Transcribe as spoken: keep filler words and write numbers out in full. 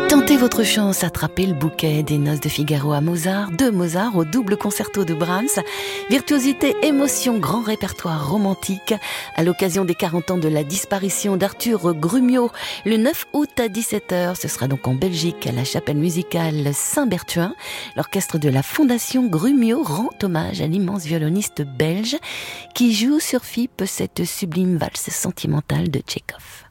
Tentez votre chance, attrapez le bouquet des Noces de Figaro à Mozart, de Mozart au double concerto de Brahms. Virtuosité, émotion, grand répertoire romantique. À l'occasion des quarante ans de la disparition d'Arthur Grumio, le neuf août à dix-sept heures, ce sera donc en Belgique, à la chapelle musicale Saint-Berthuin. L'orchestre de la Fondation Grumio rend hommage à l'immense violoniste belge qui joue sur Fipe cette sublime valse sentimentale de Tchekhov.